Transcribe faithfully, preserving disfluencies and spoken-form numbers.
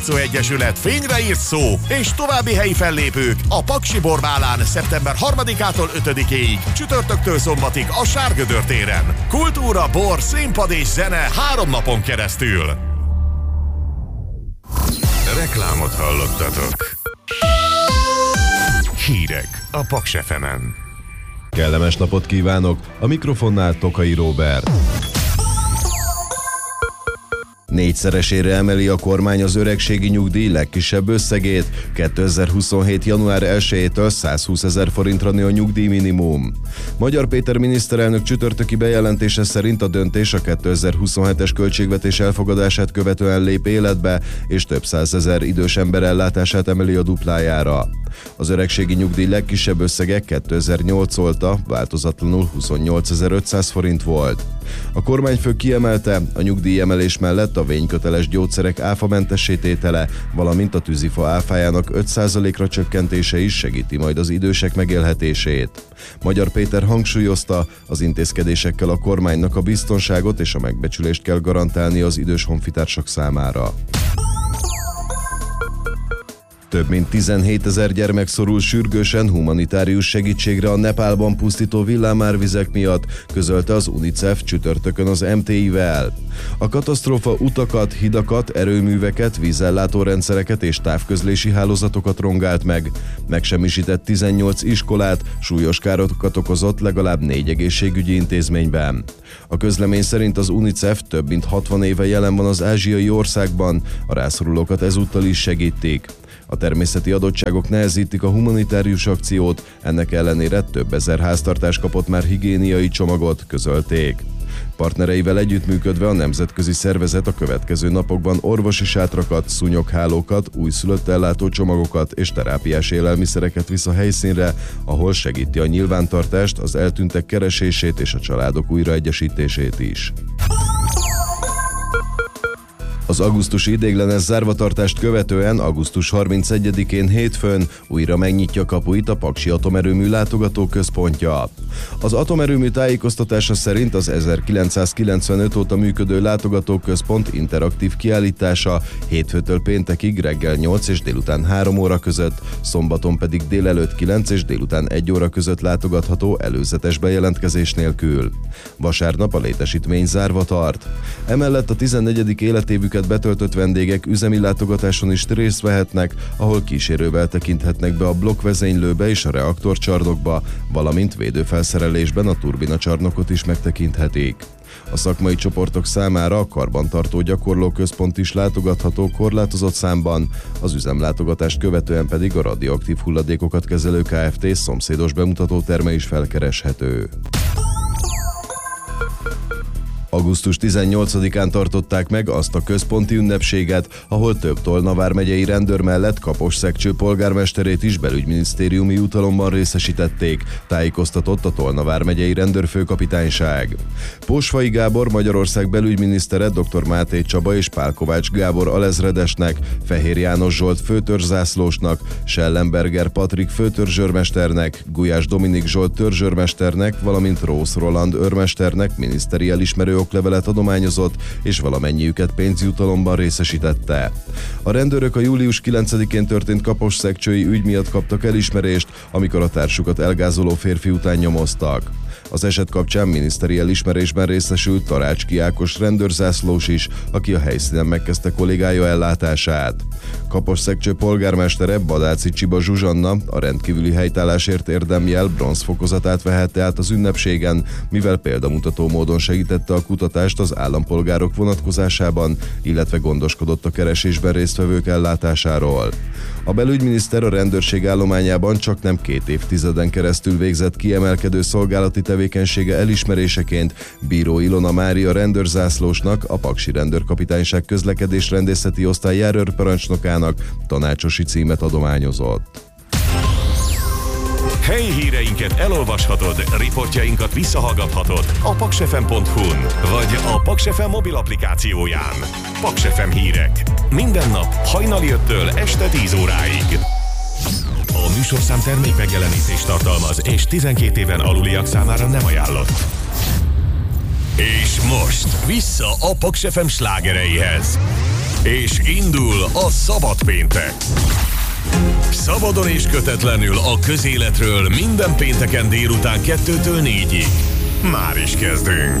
Szó Egyesület fényre írt szó és további helyi fellépők a Paksi Borbálán szeptember harmadikától ötödikéig, csütörtöktől szombatig a Sárgödör téren. Kultúra, bor, színpad és zene három napon keresztül. Reklámot hallottatok. Hírek a Paks ef emen. Kellemes napot kívánok! A mikrofonnál Tokai Róbert. Négyszeresére emeli a kormány az öregségi nyugdíj legkisebb összegét. kétezer-huszonhét. január elsejétől százhúszezer forintra nő a nyugdíjminimum. Magyar Péter miniszterelnök csütörtöki bejelentése szerint a döntés a kétezer-huszonhetes költségvetés elfogadását követően lép életbe, és több százezer idős ember ellátását emeli a duplájára. Az öregségi nyugdíj legkisebb összege kétezer-nyolc óta változatlanul huszonnyolcezer-ötszáz forint volt. A kormányfő kiemelte, a nyugdíjemelés mellett a vényköteles gyógyszerek áfamentessé tétele, valamint a tűzifa áfájának öt százalékra csökkentése is segíti majd az idősek megélhetését. Magyar Péter hangsúlyozta, az intézkedésekkel a kormánynak a biztonságot és a megbecsülést kell garantálni az idős honfitársak számára. Több mint tizenhétezer gyermek szorul sürgősen humanitárius segítségre a Nepálban pusztító villámárvizek miatt, közölte az UNICEF csütörtökön az em té i-vel. A katasztrófa utakat, hidakat, erőműveket, vízellátórendszereket és távközlési hálózatokat rongált meg. Megsemmisített tizennyolc iskolát, súlyos károkat okozott legalább négy egészségügyi intézményben. A közlemény szerint az UNICEF több mint hatvan éve jelen van az ázsiai országban, a rászorulókat ezúttal is segítik. A természeti adottságok nehezítik a humanitárius akciót, ennek ellenére több ezer háztartás kapott már higiéniai csomagot, közölték. Partnereivel együttműködve a nemzetközi szervezet a következő napokban orvosi sátrakat, szúnyoghálókat, újszülött ellátó csomagokat és terápiás élelmiszereket visz a helyszínre, ahol segíti a nyilvántartást, az eltűntek keresését és a családok újraegyesítését is. Az augusztusi ideiglenes zárvatartást követően augusztus harmincegyedikén hétfőn újra megnyitja kapuit a Paksi Atomerőmű látogatóközpontja. Az atomerőmű tájékoztatása szerint az ezerkilencszázkilencvenöt óta működő látogatóközpont interaktív kiállítása hétfőtől péntekig reggel nyolc és délután három óra között, szombaton pedig délelőtt kilenc és délután egy óra között látogatható előzetes bejelentkezés nélkül. Vasárnap a létesítmény zárva tart. Emellett a tizennegyedik életévüket betöltött vendégek üzemi látogatáson is részt vehetnek, ahol kísérővel tekinthetnek be a blokkvezénylőbe és a reaktorcsarnokba, valamint védőfelszerelésben a turbinacsarnokot is megtekinthetik. A szakmai csoportok számára a karbantartó gyakorlóközpont is látogatható korlátozott számban, az üzemlátogatást követően pedig a radioaktív hulladékokat kezelő Kft. Szomszédos bemutatóterme is felkereshető. augusztus tizennyolcadikán tartották meg azt a központi ünnepséget, ahol több Tolna vármegyei rendőr mellett Kaposszegcső polgármesterét is belügyminisztériumi jutalomban részesítették, tájékoztatott a Tolna vármegyei rendőrfőkapitányság. Pósfai Gábor Magyarország belügyminisztere dr. Máté Csaba és Pál Kovács Gábor alezredesnek, Fehér János Zsolt főtörzsászlósnak, Schellenberger Patrik főtörzsőrmesternek, Gulyás Dominik Zsolt törzsőrmesternek, valamint Rósz Roland őrmesternek miniszteri elismerő oklevelet adományozott, és valamennyiüket pénzjutalomban részesítette. A rendőrök a július kilencedikén történt kaposszegcsői ügy miatt kaptak elismerést, amikor a társukat elgázoló férfi után nyomoztak. Az eset kapcsán miniszteri elismerésben részesült Tarácski Ákos rendőrzászlós is, aki a helyszínen megkezdte kollégája ellátását. Kaposszegcső polgármestere Badáci Csiba Zsuzsanna a rendkívüli helytállásért érdemjel bronzfokozatát vehette át az ünnepségen, mivel példamutató módon segítette a kutatást az állampolgárok vonatkozásában, illetve gondoskodott a keresésben résztvevők ellátásáról. A belügyminiszter a rendőrség állományában csak nem két évtizeden keresztül végzett kiemelkedő szolgálati tevékenysége elismeréseként Bíró Ilona Mária rendőrzászlósnak, a Paksi Rendőrkapitányság közlekedésrendészeti osztály járőrparancsnokának tanácsosi címet adományozott. Helyi híreinket elolvashatod, riportjainkat visszahallgathatod a paksefem pont hu-n vagy a Paks ef em mobil applikációján. Paks ef em hírek. Minden nap hajnali öttől este tíz óráig. A műsorszám termék megjelenítést tartalmaz, és tizenkét éven aluliak számára nem ajánlott. És most vissza a Paks ef em slágereihez. És indul a Szabad Péntek. Szabadon és kötetlenül a közéletről minden pénteken délután kettőtől négyig. Már is kezdünk.